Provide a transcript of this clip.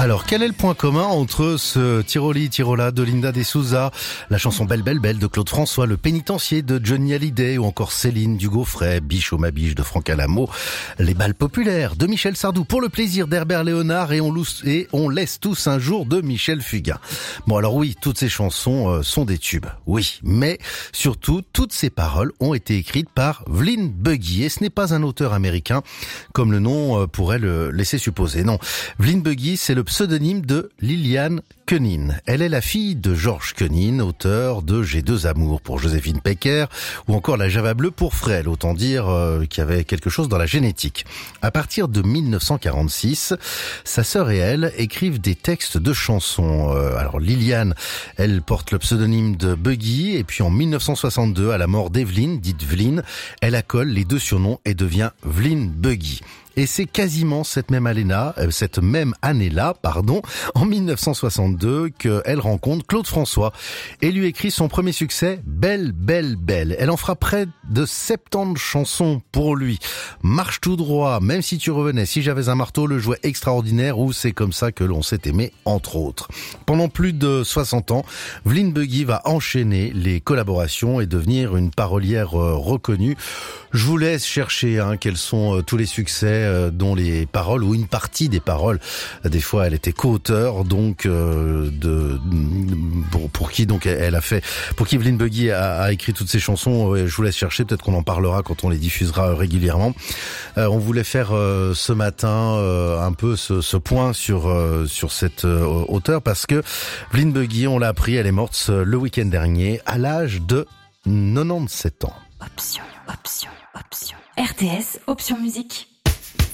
Alors, quel est le point commun entre ce Tiroli Tirola de Linda de Souza, la chanson Belle Belle Belle de Claude François, le pénitencier de Johnny Hallyday ou encore Céline du Gaufret, Biche au ma biche de Franck Alamo, les balles populaires de Michel Sardou, Pour le plaisir d'Herbert Léonard et on laisse tous un jour de Michel Fugain. Bon alors oui, toutes ces chansons sont des tubes, oui, mais surtout toutes ces paroles ont été écrites par Vlyn Buggy et ce n'est pas un auteur américain comme le nom pourrait le laisser supposer. Non, Vlyn Buggy, c'est le pseudonyme de Liliane Kenin. Elle est la fille de Georges Kenin, auteur de J'ai deux amours pour Joséphine Pecker ou encore La Java bleue pour Frêle, autant dire qu'il y avait quelque chose dans la génétique. À partir de 1946, sa sœur et elle écrivent des textes de chansons. Alors Liliane, elle porte le pseudonyme de Buggy et puis en 1962, à la mort d'Evelyne, dite Vlyn, elle accole les deux surnoms et devient Vlyn Buggy. Et c'est quasiment cette même année-là, en 1962, qu'elle rencontre Claude François et lui écrit son premier succès, Belle, Belle, Belle. Elle en fera près de 70 chansons pour lui. Marche tout droit, Même si tu revenais, Si j'avais un marteau, Le jouet extraordinaire ou C'est comme ça que l'on s'est aimé, entre autres. Pendant plus de 60 ans, Vlyn Buggy va enchaîner les collaborations et devenir une parolière reconnue. Je vous laisse chercher quels sont tous les succès dont les paroles ou une partie des paroles, des fois elle était co-auteur donc pour qui donc elle a fait, pour qui Vlyn Buggy a écrit toutes ces chansons. Je vous laisse chercher, peut-être qu'on en parlera quand on les diffusera régulièrement. On voulait faire ce matin un peu ce point sur cet auteur parce que Vlyn Buggy, on l'a appris, elle est morte le week-end dernier à l'âge de 97 ans. Option. RTS, Option Musique.